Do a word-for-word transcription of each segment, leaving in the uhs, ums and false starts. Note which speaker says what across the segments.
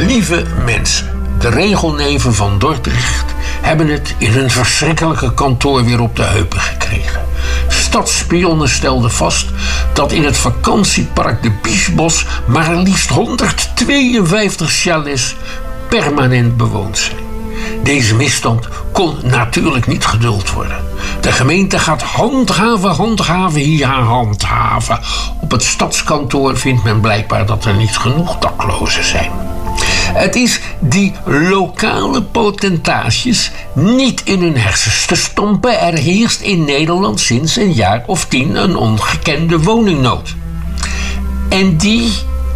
Speaker 1: Lieve mensen, de regelneven van Dordrecht hebben het in hun verschrikkelijke kantoor weer op de heupen gekregen. Stadsspionnen stelden vast dat in het vakantiepark de Biesbos maar liefst honderdtweeënvijftig chalets permanent bewoond zijn. Deze misstand kon natuurlijk niet geduld worden. De gemeente gaat handhaven, handhaven, ja handhaven. Op het stadskantoor vindt men blijkbaar dat er niet genoeg daklozen zijn. Het is die lokale potentages niet in hun hersens te stompen. Er heerst in Nederland sinds een jaar of tien een ongekende woningnood. En die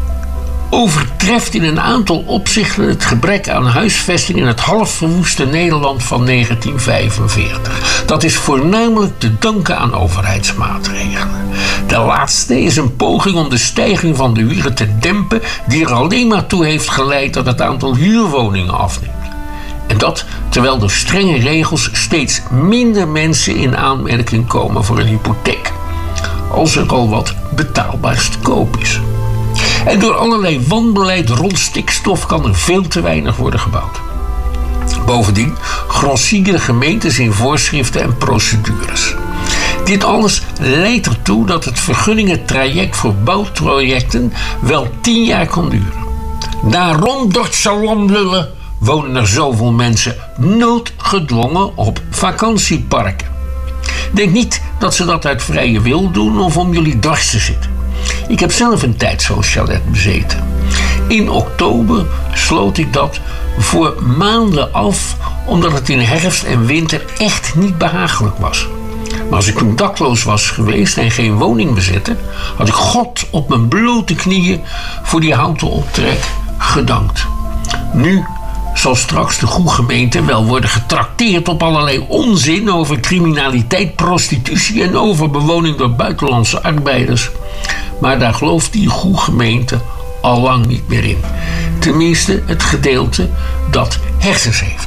Speaker 1: overtreft in een aantal opzichten het gebrek aan huisvesting in het halfverwoeste Nederland van negentien vijfenveertig. Dat is voornamelijk te danken aan overheidsmaatregelen. De laatste is een poging om de stijging van de huren te dempen, die er alleen maar toe heeft geleid dat het aantal huurwoningen afneemt. En dat terwijl door strenge regels steeds minder mensen in aanmerking komen voor een hypotheek, als er al wat betaalbaars te koop is. En door allerlei wanbeleid rond stikstof kan er veel te weinig worden gebouwd. Bovendien grossieren gemeentes in voorschriften en procedures. Dit alles leidt ertoe dat het vergunningentraject voor bouwprojecten wel tien jaar kan duren. Daarom, Dordtse lamlullen, wonen er zoveel mensen noodgedwongen op vakantieparken. Denk niet dat ze dat uit vrije wil doen of om jullie dwars te zitten. Ik heb zelf een tijd zo'n chalet bezeten. In oktober sloot ik dat voor maanden af, omdat het in herfst en winter echt niet behagelijk was. Maar als ik toen dakloos was geweest en geen woning bezette, had ik God op mijn blote knieën voor die houten optrek gedankt. Nu zal straks de goede gemeente wel worden getrakteerd op allerlei onzin over criminaliteit, prostitutie en overbewoning door buitenlandse arbeiders. Maar daar gelooft die goede gemeente al lang niet meer in. Tenminste, het gedeelte dat hersens heeft.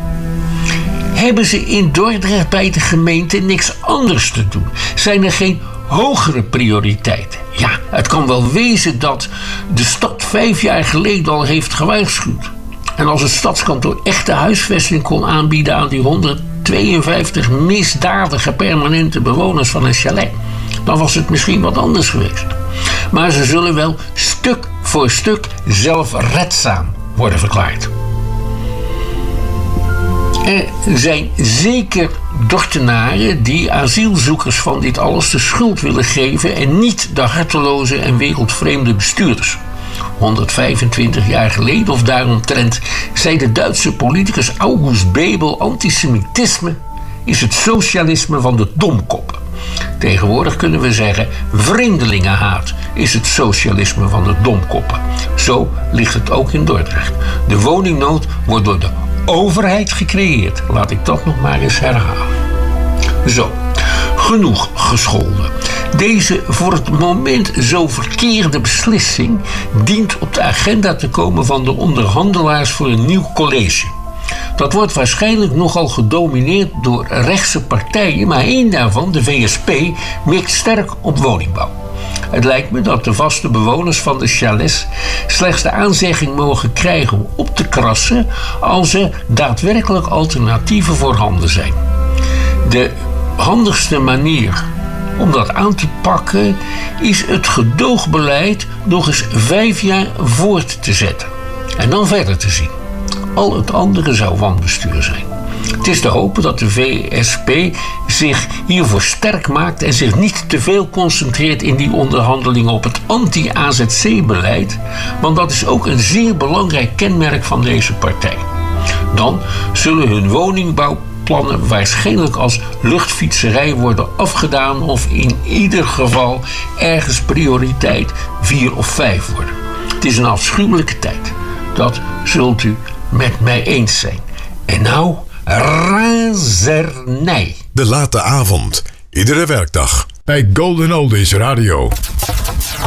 Speaker 1: Hebben ze in Dordrecht bij de gemeente niks anders te doen? Zijn er geen hogere prioriteiten? Ja, het kan wel wezen dat de stad vijf jaar geleden al heeft gewaarschuwd. En als het stadskantoor echte huisvesting kon aanbieden aan die honderdtweeënvijftig misdadige permanente bewoners van een chalet, dan was het misschien wat anders geweest. Maar ze zullen wel stuk voor stuk zelfredzaam worden verklaard. Er zijn zeker Dordtenaren die asielzoekers van dit alles de schuld willen geven en niet de harteloze en wereldvreemde bestuurders. honderdvijfentwintig jaar geleden of daaromtrent zei de Duitse politicus August Bebel: antisemitisme is het socialisme van de domkoppen. Tegenwoordig kunnen we zeggen: vreemdelingenhaat is het socialisme van de domkoppen. Zo ligt het ook in Dordrecht. De woningnood wordt door de overheid gecreëerd. Laat ik dat nog maar eens herhalen. Zo, genoeg gescholden. Deze voor het moment zo verkeerde beslissing dient op de agenda te komen van de onderhandelaars voor een nieuw college. Dat wordt waarschijnlijk nogal gedomineerd door rechtse partijen, maar één daarvan, de V S P, mikt sterk op woningbouw. Het lijkt me dat de vaste bewoners van de chalets slechts de aanzegging mogen krijgen om op te krassen als er daadwerkelijk alternatieven voorhanden zijn. De handigste manier om dat aan te pakken is het gedoogbeleid nog eens vijf jaar voort te zetten en dan verder te zien. Al het andere zou wanbestuur zijn. Het is te hopen dat de V S P zich hiervoor sterk maakt en zich niet te veel concentreert in die onderhandelingen op het anti-A Z C-beleid, want dat is ook een zeer belangrijk kenmerk van deze partij. Dan zullen hun woningbouwplannen waarschijnlijk als luchtfietserij worden afgedaan of in ieder geval ergens prioriteit vier of vijf worden. Het is een afschuwelijke tijd. Dat zult u met mij eens zijn. En nou, razernij.
Speaker 2: De late avond, iedere werkdag bij Golden Oldies Radio.